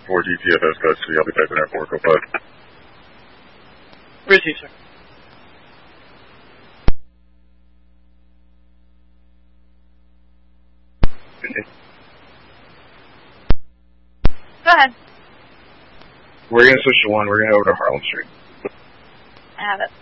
4 DTFS custody. I'll be typing out 405. Receive, sir. Go ahead. We're going to switch to 1. We're going to go over to Harlem Street. I have it.